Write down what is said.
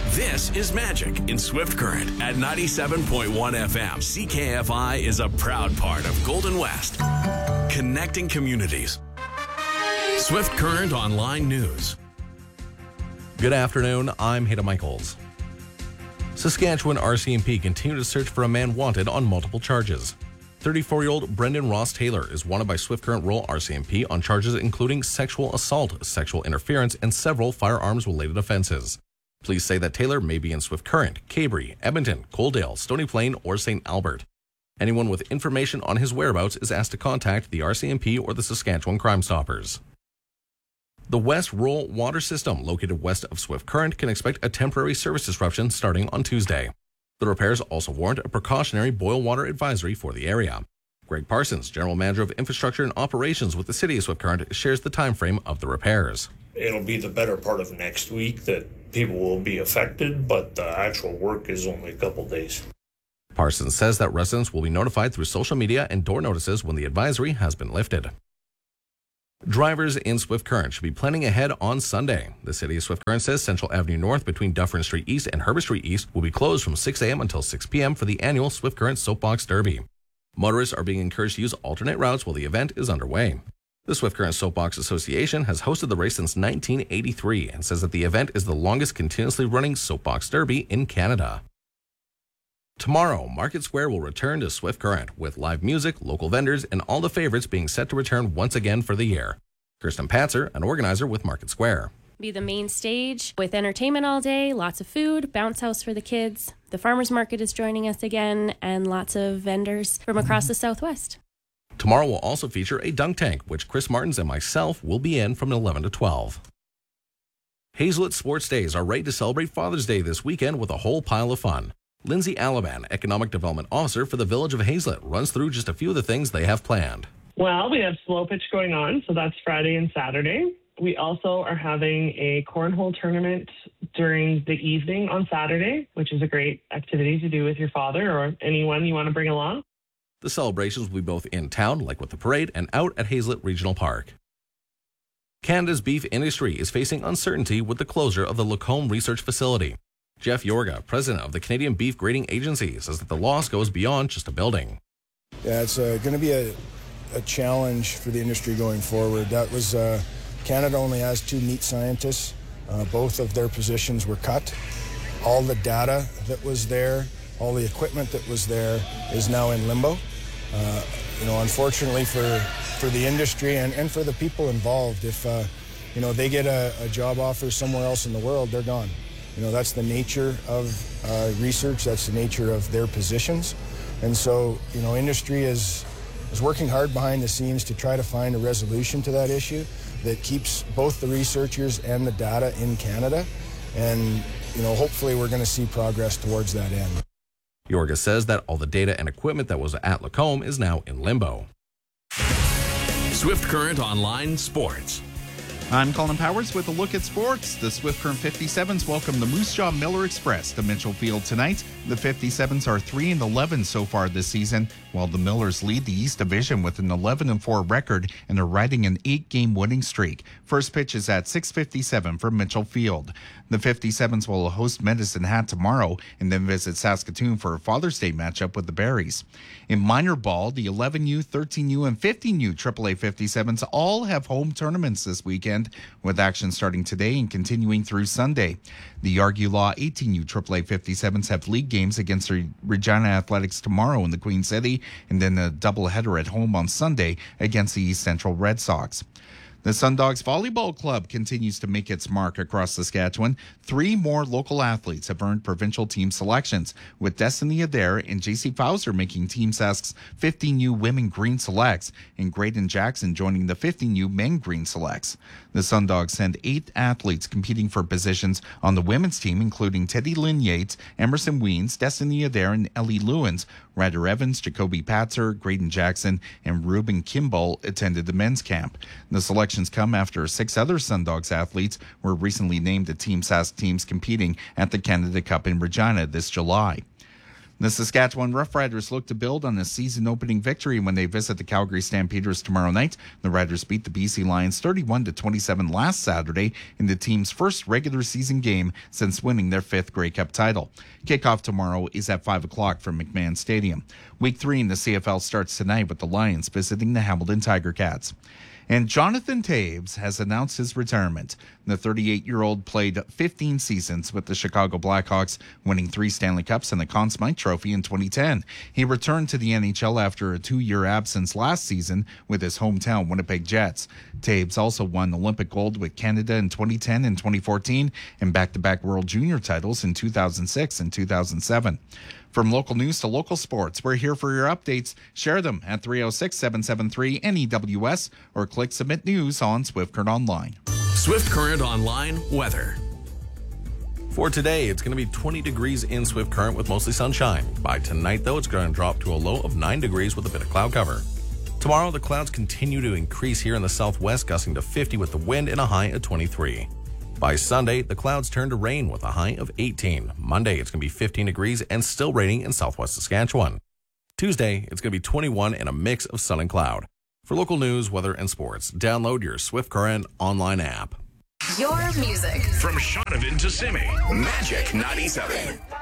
This is Magic in Swift Current at 97.1 FM. CKFI is a proud part of Golden West, connecting communities. Swift Current Online News. Good afternoon, I'm Hayden Michaels. Saskatchewan RCMP continue to search for a man wanted on multiple charges. 34-year-old Brendan Ross Taylor is wanted by Swift Current Rural RCMP on charges including sexual assault, sexual interference, and several firearms-related offenses. Police say that Taylor may be in Swift Current, Cabri, Edmonton, Coaldale, Stony Plain, or St. Albert. Anyone with information on his whereabouts is asked to contact the RCMP or the Saskatchewan Crime Stoppers. The West Rural Water System, located west of Swift Current, can expect a temporary service disruption starting on Tuesday. The repairs also warrant a precautionary boil water advisory for the area. Greg Parsons, General Manager of Infrastructure and Operations with the City of Swift Current, shares the time frame of the repairs. It'll be the better part of next week that people will be affected, but the actual work is only a couple days. Parsons says that residents will be notified through social media and door notices when the advisory has been lifted. Drivers in Swift Current should be planning ahead on Sunday. The City of Swift Current says Central Avenue North between Dufferin Street East and Herbert Street East will be closed from 6 a.m. until 6 p.m. for the annual Swift Current Soapbox Derby. Motorists are being encouraged to use alternate routes while the event is underway. The Swift Current Soapbox Association has hosted the race since 1983 and says that the event is the longest continuously running soapbox derby in Canada. Tomorrow, Market Square will return to Swift Current with live music, local vendors, and all the favorites being set to return once again for the year. Kirsten Patzer, an organizer with Market Square. Be the main stage with entertainment all day, lots of food, bounce house for the kids. The farmers market is joining us again, and lots of vendors from across the Southwest. Tomorrow will also feature a dunk tank, which Chris Martins and myself will be in from 11 to 12. Hazelett Sports Days are ready to celebrate Father's Day this weekend with a whole pile of fun. Lindsay Alaban, Economic Development Officer for the Village of Hazelett, runs through just a few of the things they have planned. Well, we have slow pitch going on, so that's Friday and Saturday. We also are having a cornhole tournament during the evening on Saturday, which is a great activity to do with your father or anyone you want to bring along. The celebrations will be both in town, like with the parade, and out at Hazelett Regional Park. Canada's beef industry is facing uncertainty with the closure of the Lacombe Research Facility. Jeff Yorga, president of the Canadian Beef Grading Agency, says that the loss goes beyond just a building. Yeah, it's going to be a challenge for the industry going forward. That was Canada only has 2 meat scientists. Both of their positions were cut. All the data that was there, all the equipment that was there is now in limbo. Unfortunately for the industry and for the people involved, if they get a job offer somewhere else in the world, they're gone. That's the nature of research. That's the nature of their positions. And so, industry is working hard behind the scenes to try to find a resolution to that issue that keeps both the researchers and the data in Canada. And, hopefully we're going to see progress towards that end. Yorga says that all the data and equipment that was at Lacombe is now in limbo. Swift Current Online Sports. I'm Colin Powers with a look at sports. The Swift Current 57s welcome the Moose Jaw Miller Express to Mitchell Field tonight. The 57s are 3-11 so far this season, while the Millers lead the East Division with an 11-4 record and are riding an 8-game winning streak. First pitch is at 6:57 for Mitchell Field. The 57s will host Medicine Hat tomorrow and then visit Saskatoon for a Father's Day matchup with the Berries. In minor ball, the 11U, 13U, and 15U AAA 57s all have home tournaments this weekend, with action starting today and continuing through Sunday. The Argue Law 18U AAA 57s have league games against the Regina Athletics tomorrow in the Queen City, and then a doubleheader at home on Sunday against the East Central Red Sox. The Sundogs Volleyball Club continues to make its mark across Saskatchewan. 3 more local athletes have earned provincial team selections, with Destiny Adair and JC Fowler making Team Sask's 15U Women Green Selects and Graydon Jackson joining the 15U Men Green Selects. The Sundogs send 8 athletes competing for positions on the women's team, including Teddy Lynn Yates, Emerson Weens, Destiny Adair, and Ellie Lewins. Ryder Evans, Jacoby Patzer, Graydon Jackson, and Ruben Kimball attended the men's camp. The selections come after 6 other Sundogs athletes were recently named to Team Sask teams competing at the Canada Cup in Regina this July. The Saskatchewan Roughriders look to build on a season-opening victory when they visit the Calgary Stampeders tomorrow night. The Riders beat the BC Lions 31-27 last Saturday in the team's first regular season game since winning their 5th Grey Cup title. Kickoff tomorrow is at 5 o'clock from McMahon Stadium. Week 3 in the CFL starts tonight with the Lions visiting the Hamilton Tiger Cats. And Jonathan Toews has announced his retirement. The 38-year-old played 15 seasons with the Chicago Blackhawks, winning 3 Stanley Cups and the Conn Smythe Trophy in 2010. He returned to the NHL after a 2-year absence last season with his hometown Winnipeg Jets. Toews also won Olympic gold with Canada in 2010 and 2014 and back-to-back World Junior titles in 2006 and 2007. From local news to local sports, we're here for your updates. Share them at 306-773-NEWS or click Submit News on Swift Current Online. Swift Current Online weather. For today, it's going to be 20 degrees in Swift Current with mostly sunshine. By tonight, though, it's going to drop to a low of 9 degrees with a bit of cloud cover. Tomorrow, the clouds continue to increase here in the southwest, gusting to 50 with the wind and a high of 23. By Sunday, the clouds turn to rain with a high of 18. Monday, it's going to be 15 degrees and still raining in southwest Saskatchewan. Tuesday, it's going to be 21 and a mix of sun and cloud. For local news, weather, and sports, download your Swift Current online app. Your music. From Shaunavon to Simi, Magic 97.